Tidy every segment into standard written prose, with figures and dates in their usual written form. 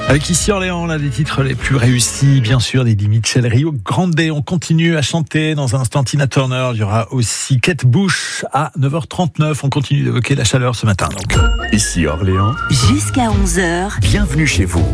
Avec ici Orléans, l'un des titres les plus réussis, bien sûr, d'Eddie Mitchell, Rio Grande. On continue à chanter dans un instant Tina Turner. Il y aura aussi Kate Bush à 9h39. On continue d'évoquer la chaleur ce matin. Donc. Ici Orléans, jusqu'à 11h. Bienvenue chez vous.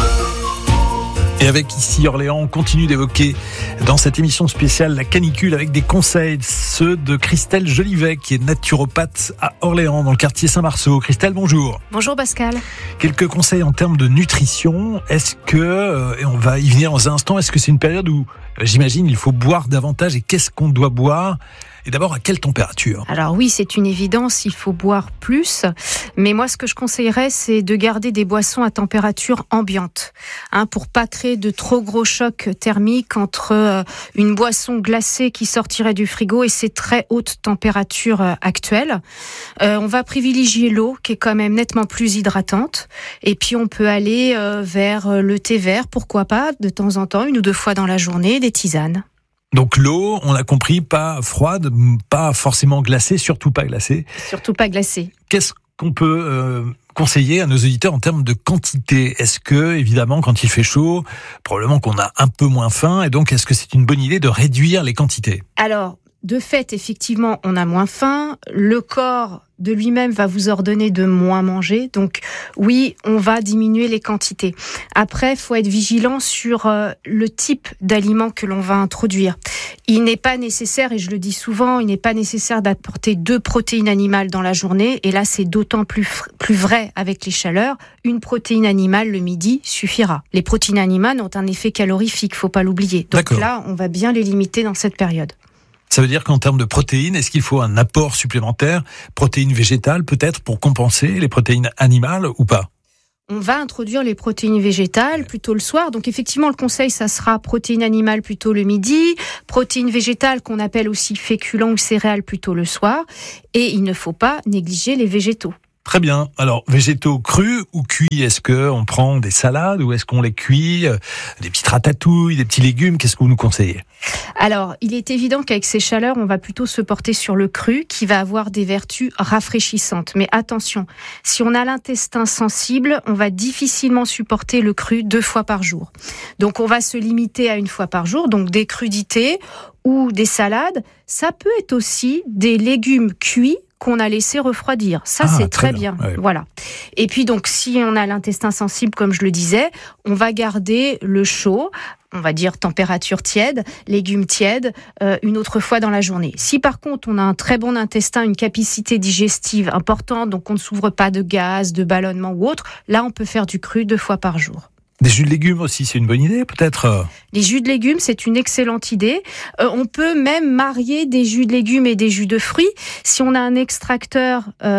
Et avec ici Orléans, on continue d'évoquer dans cette émission spéciale la canicule avec des conseils, ceux de Christelle Jolivet qui est naturopathe à Orléans dans le quartier Saint-Marceau. Christelle, bonjour. Bonjour Pascal. Quelques conseils en termes de nutrition. Est-ce que, et on va y venir dans un instant, est-ce que c'est une période où, j'imagine, il faut boire davantage et qu'est-ce qu'on doit boire ? Et d'abord, à quelle température ? Alors oui, c'est une évidence, il faut boire plus. Mais moi, ce que je conseillerais, c'est de garder des boissons à température ambiante, pour pas créer de trop gros chocs thermiques entre une boisson glacée qui sortirait du frigo et ces très hautes températures actuelles. On va privilégier l'eau, qui est quand même nettement plus hydratante. Et puis, on peut aller vers le thé vert, pourquoi pas, de temps en temps, 1 ou 2 fois dans la journée, des tisanes. Donc l'eau, on a compris, pas froide, pas forcément glacée, surtout pas glacée. Surtout pas glacée. Qu'est-ce qu'on peut conseiller à nos auditeurs en termes de quantité ? Est-ce que, évidemment, quand il fait chaud, probablement qu'on a un peu moins faim, et donc est-ce que c'est une bonne idée de réduire les quantités ? Alors, de fait, effectivement, on a moins faim. Le corps de lui-même va vous ordonner de moins manger. Donc, oui, on va diminuer les quantités. Après, il faut être vigilant sur le type d'aliment que l'on va introduire. Il n'est pas nécessaire, et je le dis souvent, il n'est pas nécessaire d'apporter 2 protéines animales dans la journée. Et là, c'est d'autant plus vrai avec les chaleurs. Une protéine animale le midi suffira. Les protéines animales ont un effet calorifique, faut pas l'oublier. Donc D'accord. Là, on va bien les limiter dans cette période. Ça veut dire qu'en termes de protéines, est-ce qu'il faut un apport supplémentaire, protéines végétales peut-être, pour compenser les protéines animales ou pas ? On va introduire les protéines végétales plutôt le soir. Donc effectivement, le conseil, ça sera protéines animales plutôt le midi, protéines végétales qu'on appelle aussi féculents ou céréales plutôt le soir. Et il ne faut pas négliger les végétaux. Très bien. Alors, végétaux crus ou cuits ? Est-ce qu'on prend des salades ou est-ce qu'on les cuit ? Des petites ratatouilles, des petits légumes, qu'est-ce que vous nous conseillez ? Alors, il est évident qu'avec ces chaleurs, on va plutôt se porter sur le cru qui va avoir des vertus rafraîchissantes. Mais attention, si on a l'intestin sensible, on va difficilement supporter le cru 2 fois par jour. Donc, on va se limiter à 1 fois par jour. Donc, des crudités ou des salades. Ça peut être aussi des légumes cuits qu'on a laissé refroidir. Ça, c'est très bien. Ouais. Voilà. Et puis, donc, si on a l'intestin sensible, comme je le disais, on va garder le chaud, on va dire température tiède, légumes tièdes, 1 autre fois dans la journée. Si par contre, on a un très bon intestin, une capacité digestive importante, donc on ne s'ouvre pas de gaz, de ballonnement ou autre, là, on peut faire du cru 2 fois par jour. Des jus de légumes aussi, c'est une bonne idée peut-être ? Les jus de légumes, c'est une excellente idée. On peut même marier des jus de légumes et des jus de fruits. Si on a un extracteur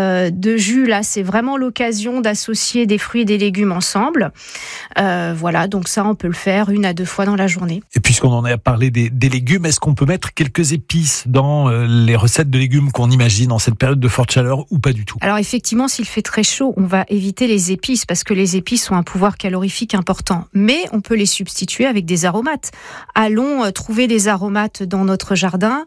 de jus, là, c'est vraiment l'occasion d'associer des fruits et des légumes ensemble. Voilà, donc ça, on peut le faire 1 à 2 fois dans la journée. Et puisqu'on en a parlé des légumes, est-ce qu'on peut mettre quelques épices dans les recettes de légumes qu'on imagine en cette période de forte chaleur ou pas du tout ? Alors effectivement, s'il fait très chaud, on va éviter les épices parce que les épices ont un pouvoir calorifique important. Mais on peut les substituer avec des aromates. Allons trouver des aromates dans notre jardin,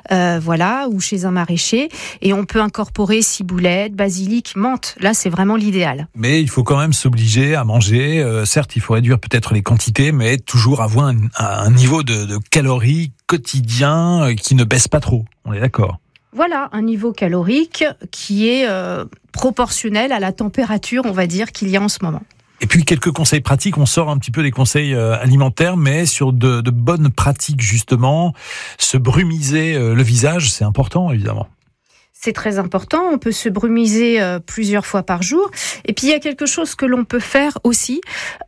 voilà, ou chez un maraîcher, et on peut incorporer ciboulette, basilic, menthe. Là, c'est vraiment l'idéal. Mais il faut quand même s'obliger à manger. Certes, il faut réduire peut-être les quantités, mais toujours avoir un niveau de calories quotidien qui ne baisse pas trop. On est d'accord ? Voilà, un niveau calorique qui est proportionnel à la température, on va dire, qu'il y a en ce moment. Et puis quelques conseils pratiques, on sort un petit peu des conseils alimentaires, mais sur de bonnes pratiques justement. Se brumiser le visage, c'est important évidemment. C'est très important, on peut se brumiser plusieurs fois par jour. Et puis il y a quelque chose que l'on peut faire aussi,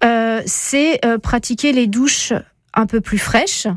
c'est pratiquer les douches un peu plus fraîches.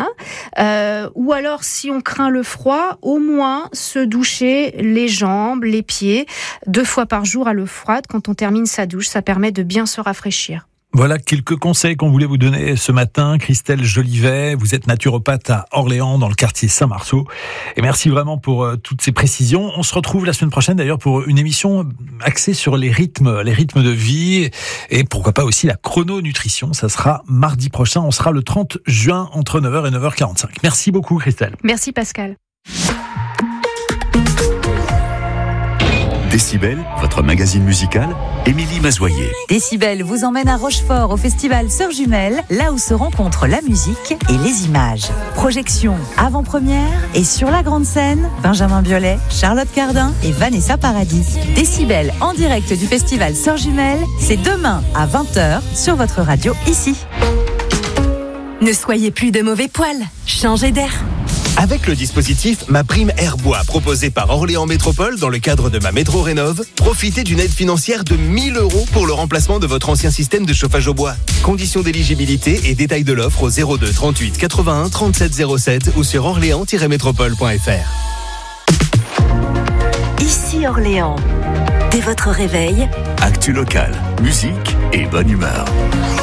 Ou alors si on craint le froid, au moins se doucher les jambes, les pieds 2 fois par jour à l'eau froide quand on termine sa douche, ça permet de bien se rafraîchir. Voilà quelques conseils qu'on voulait vous donner ce matin. Christelle Jolivet, vous êtes naturopathe à Orléans dans le quartier Saint-Marceau. Et merci vraiment pour toutes ces précisions. On se retrouve la semaine prochaine d'ailleurs pour une émission axée sur les rythmes de vie et pourquoi pas aussi la chrononutrition. Ça sera mardi prochain. On sera le 30 juin entre 9h et 9h45. Merci beaucoup Christelle. Merci Pascal. Décibel, votre votre magazine musical, Émilie Mazoyer. Décibel vous emmène à Rochefort au festival Sœurs Jumelles, là où se rencontrent la musique et les images. Projection avant-première et sur la grande scène, Benjamin Biolay, Charlotte Cardin et Vanessa Paradis. Décibel en direct du festival Sœurs Jumelles, c'est demain à 20h sur votre radio ici. Ne soyez plus de mauvais poils, changez d'air. Avec le dispositif Ma Prime Air Bois proposé par Orléans Métropole dans le cadre de ma Métro Rénov', profitez d'une aide financière de 1 000 € pour le remplacement de votre ancien système de chauffage au bois. Conditions d'éligibilité et détails de l'offre au 02 38 81 37 07 ou sur orléans-métropole.fr. Ici Orléans. Dès votre réveil, Actu locale, musique et bonne humeur.